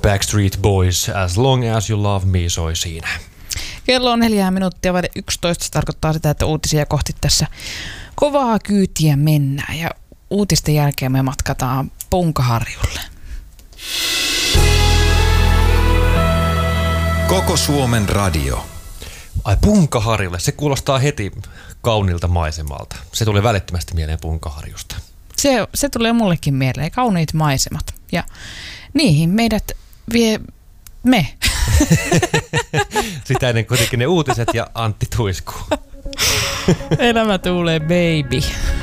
Backstreet Boys, As Long As You Love Me soi siinä. Kello on 4 minuuttia vaille 11. Se tarkoittaa sitä, että uutisia kohti tässä kovaa kyytiä mennään. Ja uutisten jälkeen me matkataan Punkaharjulle. Koko Suomen radio. Ai Punkaharjulle, se kuulostaa heti kauniilta maisemalta. Se tulee välittömästi mieleen Punkaharjusta. Se tulee mullekin mieleen, kauniit maisemat. Ja niihin meidät vie me. Sitä ennen kuitenkin ne uutiset ja Antti Tuisku. Elämä tulee, baby.